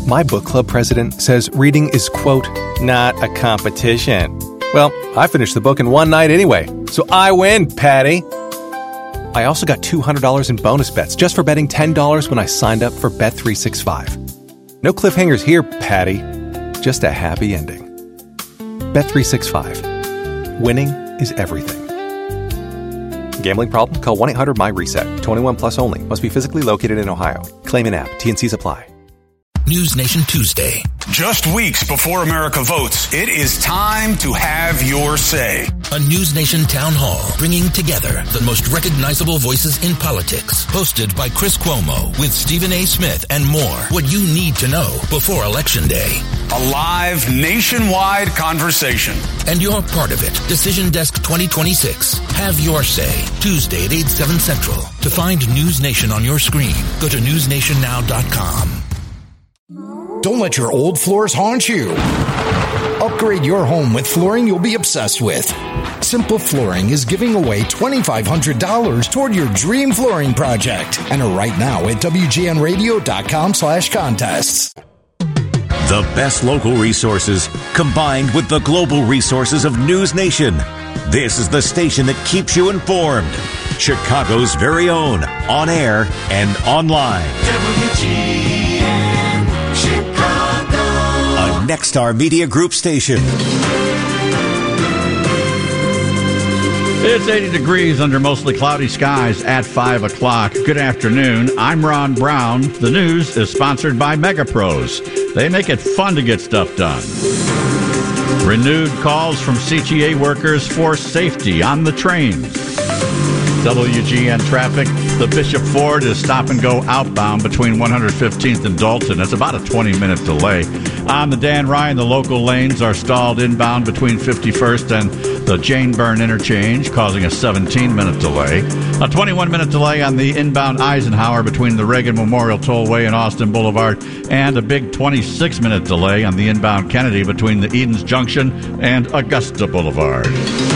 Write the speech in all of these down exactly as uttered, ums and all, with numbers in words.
My book club president says reading is, quote, not a competition. Well, I finished the book in one night anyway, so I win, Patty. I also got two hundred dollars in bonus bets just for betting ten dollars when I signed up for Bet three sixty-five. No cliffhangers here, Patty. Just a happy ending. Bet three sixty-five. Winning is everything. Gambling problem? Call one eight hundred M Y reset. twenty-one plus only. Must be physically located in Ohio. Claim in app. T N Cs apply. News Nation Tuesday. Just weeks before America votes, it is time to have your say. A News Nation town hall bringing together the most recognizable voices in politics. Hosted by Chris Cuomo with Stephen A. Smith and more. What you need to know before Election Day. A live nationwide conversation. And you're part of it. Decision Desk twenty twenty-six. Have your say. Tuesday at eight, seven Central. To find News Nation on your screen, go to news nation now dot com. Don't let your old floors haunt you. Upgrade your home with flooring you'll be obsessed with. Simple Flooring is giving away twenty-five hundred dollars toward your dream flooring project. Enter right now at W G N radio dot com slash contests. The best local resources combined with the global resources of News Nation. This is the station that keeps you informed. Chicago's very own, on air and online. W G N Chicago. A Nexstar Media Group station. It's eighty degrees under mostly cloudy skies at five o'clock. Good afternoon. I'm Ron Brown. The news is sponsored by MegaPros. They make it fun to get stuff done. Renewed calls from C T A workers for safety on the trains. W G N traffic. The Bishop Ford is stop and go outbound between one hundred fifteenth and Dalton. It's about a twenty minute delay. On the Dan Ryan, the local lanes are stalled inbound between fifty-first and the Jane Byrne interchange, causing a seventeen minute delay. A twenty-one minute delay on the inbound Eisenhower between the Reagan Memorial Tollway and Austin Boulevard, and a big twenty-six minute delay on the inbound Kennedy between the Edens Junction and Augusta Boulevard.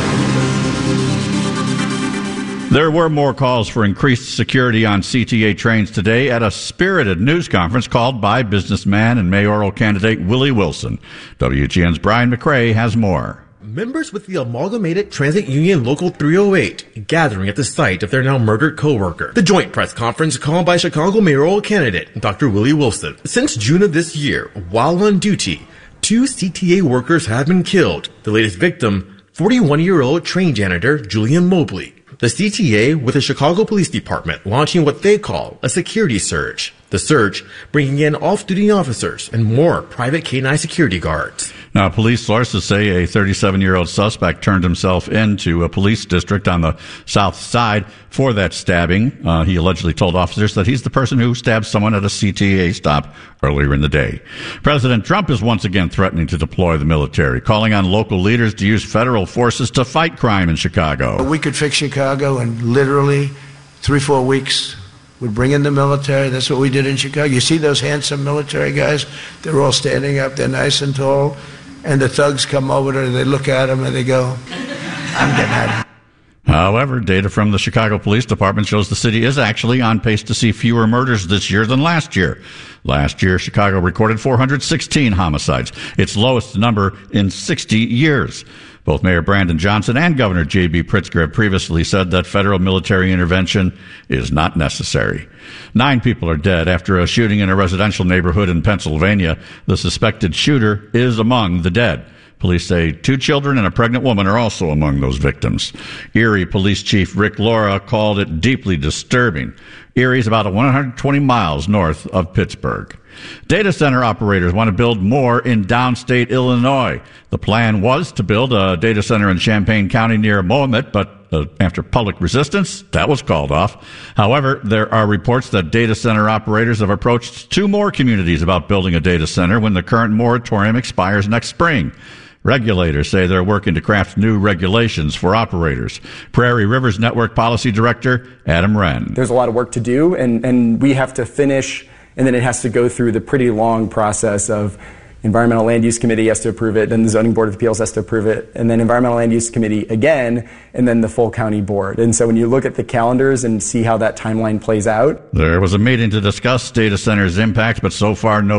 There were more calls for increased security on C T A trains today at a spirited news conference called by businessman and mayoral candidate Willie Wilson. W G N's Brian McRae has more. Members with the Amalgamated Transit Union Local three oh eight gathering at the site of their now murdered co-worker. The joint press conference called by Chicago mayoral candidate Doctor Willie Wilson. Since June of this year, while on duty, two C T A workers have been killed. The latest victim, forty-one-year-old train janitor Julian Mobley. The C T A with the Chicago Police Department launching what they call a security surge. The surge bringing in off-duty officers and more private K nine security guards. Now, police sources say a thirty-seven-year-old suspect turned himself into a police district on the south side for that stabbing. Uh, he allegedly told officers that he's the person who stabbed someone at a C T A stop earlier in the day. President Trump is once again threatening to deploy the military, calling on local leaders to use federal forces to fight crime in Chicago. We could fix Chicago in literally three, four weeks. We'd bring in the military. That's what we did in Chicago. You see those handsome military guys? They're all standing up. They're nice and tall. And the thugs come over there, they look at them, and they go, I'm getting out of here. However, data from the Chicago Police Department shows the city is actually on pace to see fewer murders this year than last year. Last year, Chicago recorded four hundred sixteen homicides, its lowest number in sixty years. Both Mayor Brandon Johnson and Governor J B. Pritzker have previously said that federal military intervention is not necessary. Nine people are dead after a shooting in a residential neighborhood in Pennsylvania. The suspected shooter is among the dead. Police say two children and a pregnant woman are also among those victims. Erie Police Chief Rick Laura called it deeply disturbing. Erie is about one hundred twenty miles north of Pittsburgh. Data center operators want to build more in downstate Illinois. The plan was to build a data center in Champaign County near Wilmette, but uh, after public resistance, that was called off. However, there are reports that data center operators have approached two more communities about building a data center when the current moratorium expires next spring. Regulators say they're working to craft new regulations for operators. Prairie Rivers Network Policy Director Adam Wren. There's a lot of work to do, and, and we have to finish, and then it has to go through the pretty long process of Environmental Land Use Committee has to approve it, then the Zoning Board of Appeals has to approve it, and then Environmental Land Use Committee again, and then the full county board. And so when you look at the calendars and see how that timeline plays out. There was a meeting to discuss data centers' impact, but so far no